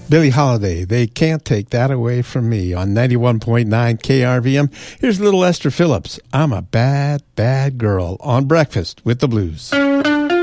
Billie Holiday, They Can't Take That Away From Me on 91.9 KRVM. Here's little Esther Phillips, I'm a Bad, Bad Girl on Breakfast with the Blues.